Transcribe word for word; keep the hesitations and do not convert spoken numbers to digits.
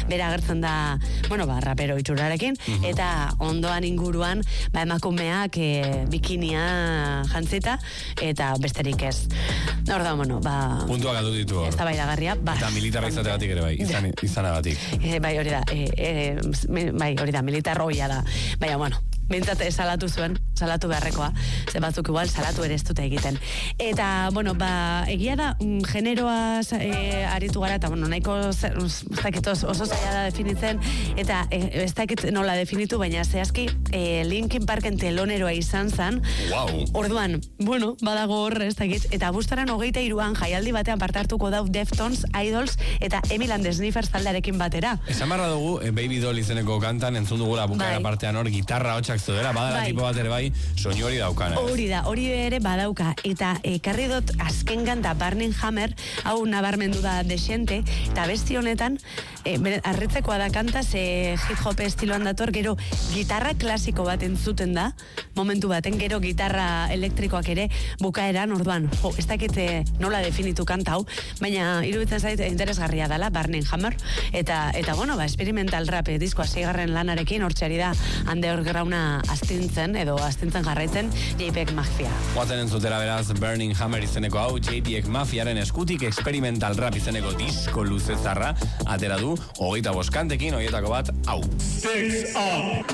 bera agertzen da, bueno, ba, rapero itxurarekin, mm-hmm. eta ondoan inguruan, ba, emakumeak e, bikinia jantzita, eta besterik ez. Hor da, bueno, ba... Puntua galdu ditu hor. Ez da bai dagarria, ba... Eta militarra izategatik ere bai, izan, izanagatik. E, bai, hori da, e, e, bai, hori da, militar hoia da. Baina, bueno, bintzat salatu zuen, salatu beharrekoa, ze batzuk igual salatu ere ez dute egiten. Eta, bueno, ba, egia da, generoa e, aritu gara, eta, bueno, nahiko ez dakit oso zaila da definitzen, eta e, ez dakit nola definitu, baina zehazki e, Linkin Parken teloneroa izan zen. Wow. Orduan, bueno, badago hor, ez dakit, eta bustaran hogeita iruan jaialdi batean parte hartuko dau Deftones, Idols, eta Emil and the Sniffers taldearekin batera. Esan barra dugu, e, Baby Doll izeneko kantan, entzun dugula bukaera bai. Partean hor, gitarra hotxak zudera, badala bai. Tipo bat ere bai, soinu hori daukana. Hori da, hori ere badauka, eta ekarri dut azken ganta Burning Hammer, hau nabarmendu da desente, eta besti honetan, e, arritzekoa da kanta, ze hip-hop estiloan dator, gero gitarra klasiko bat entzuten da, momentu baten, gero gitarra elektrikoak ere bukaeran, orduan, jo, ez dakite nola definitu kanta hau, baina iruditzen zait interesgarria dela, Burning Hammer, eta, eta bueno, ba, experimental rap diskoa seigarren lanarekin, hortxeari da, undergrounda astintzen, edo astintzen jarraitzen, J P E G Mafia. Guazen entzutera beraz, Burning Hammer izeneko hau, J P E G Mafiaren eskutik experimental rap izeneko disko luzezarra, atera du, hogeita boskantekin, horietako bat, hau. Six up!